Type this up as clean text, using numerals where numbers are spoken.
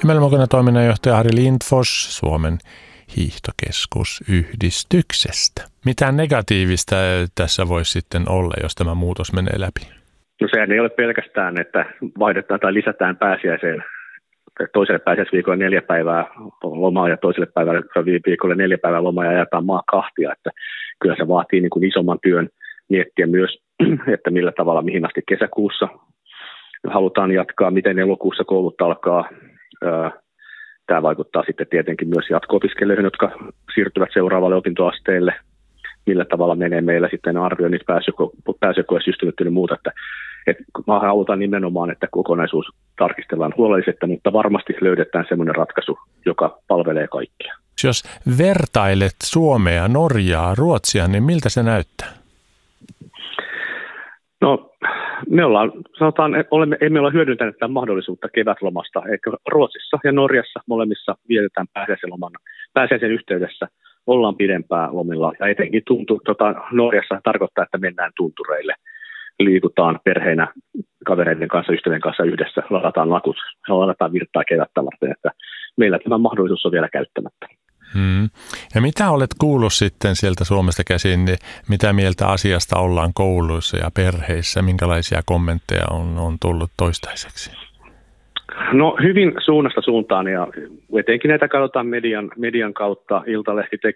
Immelmäkoinen toiminnanjohtaja Harri Lindfors Suomen hiihtokeskusyhdistyksestä. Mitä negatiivista tässä voisi sitten olla, jos tämä muutos menee läpi? No sehän ei ole pelkästään, että vaihdetaan tai lisätään pääsiäiseen toiselle pääsiäisviikolle 4 päivää lomaa ja toiselle viikolle 4 päivää lomaa ja ajetaan maa kahtia. Että kyllä se vaatii niin kuin isomman työn miettiä myös, että millä tavalla, mihin asti kesäkuussa halutaan jatkaa, miten elokuussa koulut alkaa. Tämä vaikuttaa sitten tietenkin myös jatko-opiskelijoihin, jotka siirtyvät seuraavalle opintoasteelle. Millä tavalla menee meillä sitten arvioinnit, pääsykoesysteemit ja muuta. Että halutaan nimenomaan, että kokonaisuus tarkistellaan huolellisesti, mutta varmasti löydetään semmoinen ratkaisu, joka palvelee kaikkia. Jos vertailet Suomea, Norjaa, Ruotsia, niin miltä se näyttää? No, emme ole hyödyntäneet tätä mahdollisuutta kevätlomasta. Eikä Ruotsissa ja Norjassa molemmissa vietetään pääsiäisen yhteydessä. Ollaan pidempään lomilla ja etenkin Norjassa tarkoittaa, että mennään tuntureille. Liikutaan perheinä, kavereiden kanssa, ystävien kanssa yhdessä, ladataan lakut, ladataan virtaa kevättä varten, että meillä tämä mahdollisuus on vielä käyttämättä. Ja mitä olet kuullut sitten sieltä Suomesta käsin, niin mitä mieltä asiasta ollaan kouluissa ja perheissä, minkälaisia kommentteja on tullut toistaiseksi? No hyvin suunnasta suuntaan ja etenkin näitä katsotaan median kautta. Iltalehti